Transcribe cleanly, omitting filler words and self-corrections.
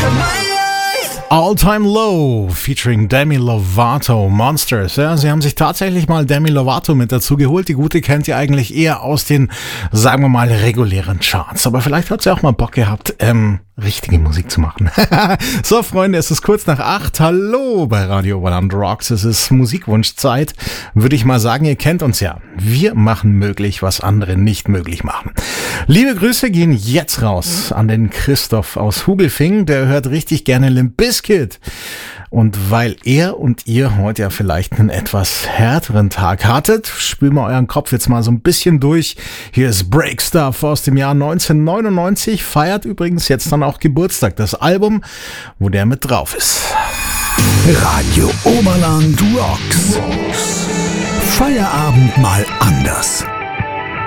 All Time Low featuring Demi Lovato, Monsters. Ja, sie haben sich tatsächlich mal Demi Lovato mit dazu geholt. Die Gute kennt ihr eigentlich eher aus den, sagen wir mal, regulären Charts. Aber vielleicht hat sie auch mal Bock gehabt, richtige Musik zu machen. So, Freunde, es ist kurz nach 8. Hallo bei Radio Oberland Rocks. Es ist Musikwunschzeit. Würde ich mal sagen, ihr kennt uns ja. Wir machen möglich, was andere nicht möglich machen. Liebe Grüße gehen jetzt raus an den Christoph aus Hugelfing. Der hört richtig gerne Limp Bizkit. Und weil er und ihr heute ja vielleicht einen etwas härteren Tag hattet, spülen wir euren Kopf jetzt mal so ein bisschen durch. Hier ist Breakstuff aus dem Jahr 1999, feiert übrigens jetzt dann auch Geburtstag, das Album, wo der mit drauf ist. Radio Oberland Rocks. Feierabend mal anders.